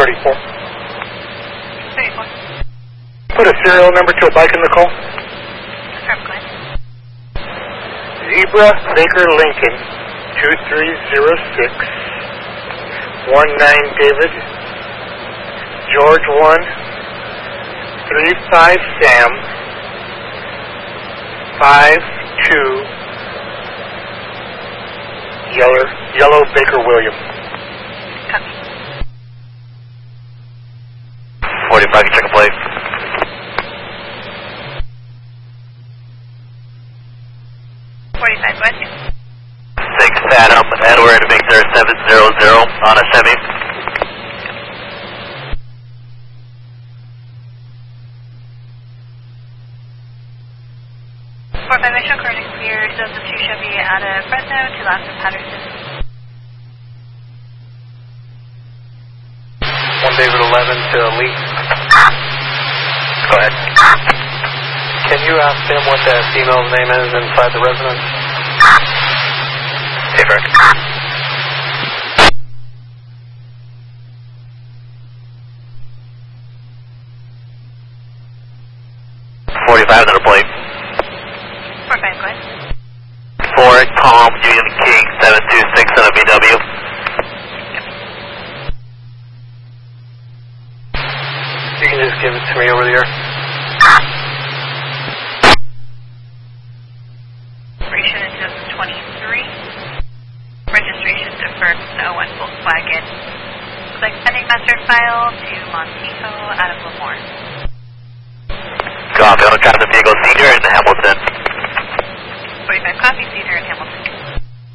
34. 34. Put a serial number to a bike in the call. Confirm, go ahead. Zebra Baker Lincoln 2306 19 David George 1 35 Sam 52 Yellow Baker William. Copy. 45, check a plate. 45, go ahead. 6 Adam Edward Victor 700 on a Chevy. Metro current clear 2002 Chevy out of Fresno to last in Patterson. 1 David 11 to Lee. Go ahead. Can you ask him what that female's name is inside the residence? Safer. 45 on a plate. 45, go ahead. 4 Tom Union King 726 on a VW. You can just give it to me over the air. Registration in 2023. Registration deferred to 01 Volkswagen. Click pending master file to Montijo out of Lemoore. Copy on a Captain Diego Sr. in Hamilton. 45 copy, Cedar in Hamilton.